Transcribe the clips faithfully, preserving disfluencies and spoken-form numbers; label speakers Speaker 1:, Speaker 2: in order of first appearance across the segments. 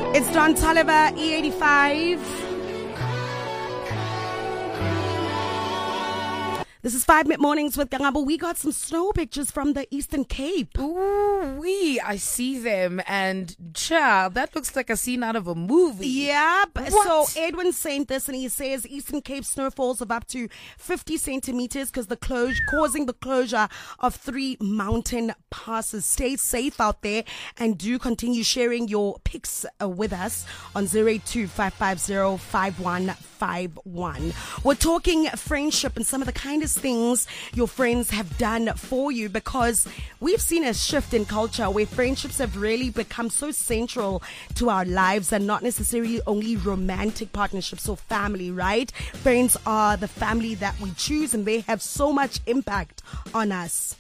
Speaker 1: It's Don Toliver, E eighty-five. This is Five Minute Mornings with Gangabo. We got some snow pictures from the Eastern Cape.
Speaker 2: Ooh, wee, I see them. And, child, that looks like a scene out of a movie.
Speaker 1: Yeah.
Speaker 2: What?
Speaker 1: So Edwin sent this and he says Eastern Cape snowfalls of up to fifty centimeters because the closure, causing the closure of three mountain passes. Stay safe out there and do continue sharing your pics uh, with us on zero eight two, five five zero, five one five one. We're talking friendship and some of the kindest things your friends have done for you, because we've seen a shift in culture where friendships have really become so central to our lives and not necessarily only romantic partnerships or family, right? Friends are the family that we choose and they have so much impact on us.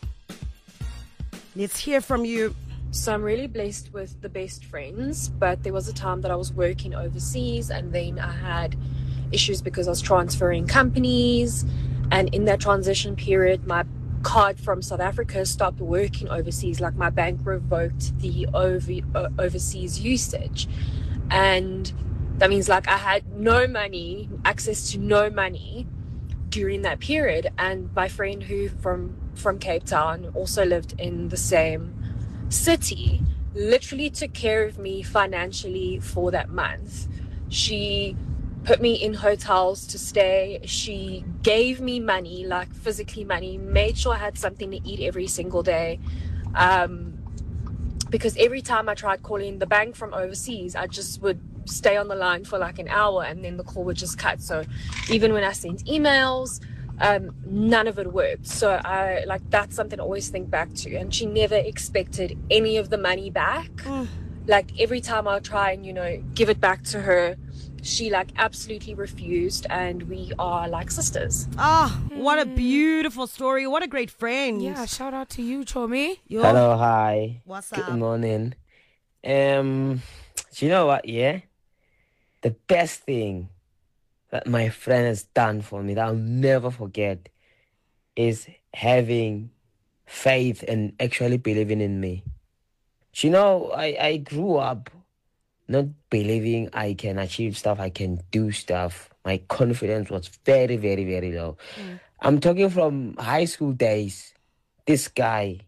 Speaker 1: Let's hear from you.
Speaker 3: So I'm really blessed with the best friends, but there was a time that I was working overseas and then I had issues because I was transferring companies, and in that transition period my card from South Africa stopped working overseas. Like my bank revoked the over, uh, overseas usage, and that means like I had no money, access to no money during that period. And my friend who from from Cape Town also lived in the same city literally took care of me financially for that month. She put me in hotels to stay. She gave me money, like physically money, made sure I had something to eat every single day. Um, because every time I tried calling the bank from overseas, I just would stay on the line for like an hour and then the call would just cut. So even when I sent emails, um, none of it worked. So I like that's something I always think back to. And she never expected any of the money back. Mm. Like every time I try and, you know, give it back to her, she like absolutely refused, and we are like sisters.
Speaker 1: Ah, oh, what a beautiful story. What a great friend.
Speaker 2: Yeah, shout out to you, Chomi.
Speaker 4: Yo. Hello, hi.
Speaker 1: What's
Speaker 4: Good
Speaker 1: up?
Speaker 4: Good morning. Um, do you know what, yeah? The best thing that my friend has done for me that I'll never forget is having faith and actually believing in me. Do you know, I, I grew up not believing I can achieve stuff, I can do stuff. My confidence was very, very, very low. Mm. I'm talking from high school days. This guy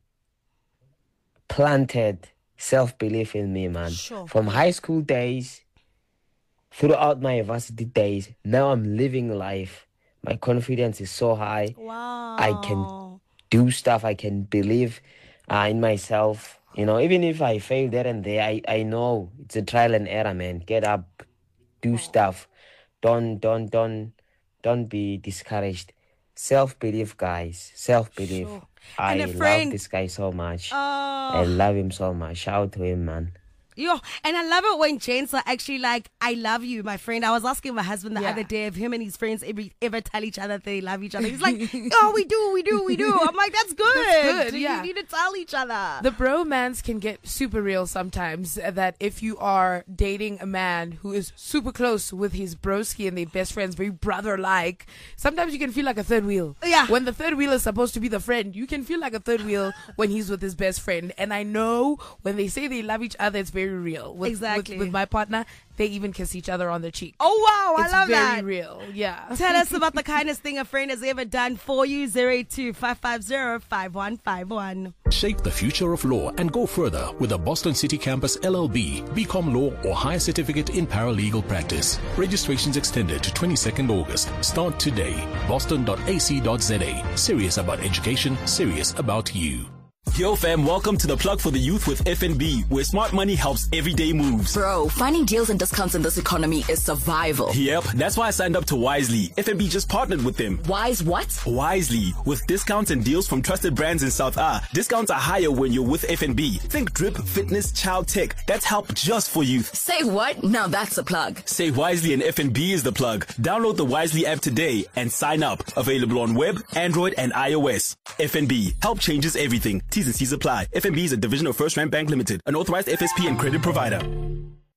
Speaker 4: planted self-belief in me, man.
Speaker 1: Sure.
Speaker 4: From high school days, throughout my university days, now I'm living life. My confidence is so high.
Speaker 1: Wow.
Speaker 4: I can do stuff, I can believe uh, in myself. You know, even if I fail there and there, I, I know it's a trial and error, man. Get up, do stuff. Don't, don't, don't, don't be discouraged. Self-belief, guys. Self-belief.
Speaker 1: Sure.
Speaker 4: I
Speaker 1: friend,
Speaker 4: love this guy so much.
Speaker 1: Oh.
Speaker 4: I love him so much. Shout out to him, man.
Speaker 1: Yo, and I love it when gents are actually like, I love you, my friend. I was asking my husband the yeah. other day if him and his friends ever, ever tell each other they love each other. He's like, oh, we do, we do, we do. I'm like, that's good.
Speaker 2: That's good, yeah.
Speaker 1: You need to tell each other.
Speaker 2: The bromance can get super real sometimes, that if you are dating a man who is super close with his broski and their best friends, very brother-like, sometimes you can feel like a third wheel.
Speaker 1: Yeah.
Speaker 2: When the third wheel is supposed to be the friend, you can feel like a third wheel when he's with his best friend. And I know when they say they love each other, it's very real. With,
Speaker 1: exactly.
Speaker 2: With, with my partner, they even kiss each other on the cheek.
Speaker 1: Oh, wow.
Speaker 2: It's
Speaker 1: I love
Speaker 2: very
Speaker 1: that.
Speaker 2: real. Yeah.
Speaker 1: Tell us about the kindest thing a friend has ever done for you. zero eight two, five five zero, five one five one.
Speaker 5: Shape the future of law and go further with the Boston City Campus L L B, B Com Law or Higher Certificate in Paralegal Practice. Registrations extended to twenty-second August. Start today. boston dot a c dot z a. Serious about education, serious about you.
Speaker 6: Yo fam, welcome to the plug for the youth with F N B, where smart money helps everyday moves.
Speaker 7: Bro, finding deals and discounts in this economy is survival.
Speaker 6: Yep, that's why I signed up to Wisely. F N B just partnered with them.
Speaker 7: Wise what?
Speaker 6: Wisely. With discounts and deals from trusted brands in South A. Discounts are higher when you're with F N B. Think drip, fitness, child tech. That's help just for youth.
Speaker 7: Say what? Now that's a plug.
Speaker 6: Say Wisely and F N B is the plug. Download the Wisely app today and sign up. Available on web, Android and iOS. F N B. Help changes everything. T's and C's apply. F N B is a division of First Rand Bank Limited, an authorized F S P and credit provider.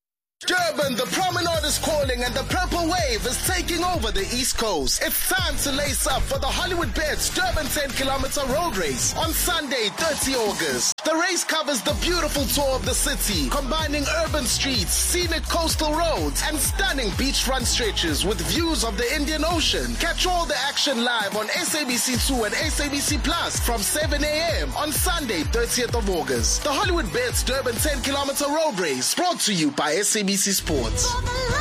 Speaker 8: Durban, the promenade is calling and the purple wave is taking over the East Coast. It's time to lace up for the Hollywood Bets Durban ten kilometer road race on Sunday, thirtieth of August. The race covers the beautiful tour of the city, combining urban streets, scenic coastal roads, and stunning beachfront stretches with views of the Indian Ocean. Catch all the action live on S A B C two and S A B C Plus from seven a.m. on Sunday, thirtieth of August. The Hollywood Bets Durban ten kilometer road race brought to you by S A B C Sports.